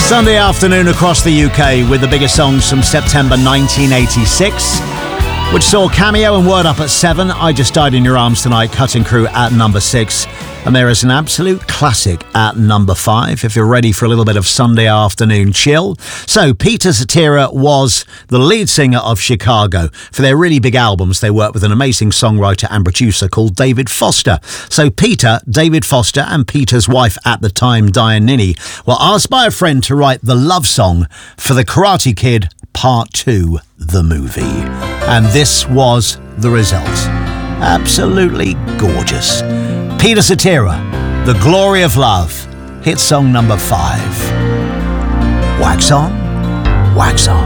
Sunday afternoon across the UK with the biggest songs from September 1986, which saw Cameo and Word Up at 7, I Just Died in Your Arms Tonight, Cutting Crew at number 6, and there is an absolute classic at number 5, if you're ready for a little bit of Sunday afternoon chill. So, Peter Cetera was the lead singer of Chicago. For their really big albums, they worked with an amazing songwriter and producer called David Foster. So, Peter, David Foster, and Peter's wife at the time, Diane Ninny, were asked by a friend to write the love song for The Karate Kid Part 2, the movie. And this was the result. Absolutely gorgeous. Peter Cetera, The Glory of Love, hit song number 5. Wax on, wax off.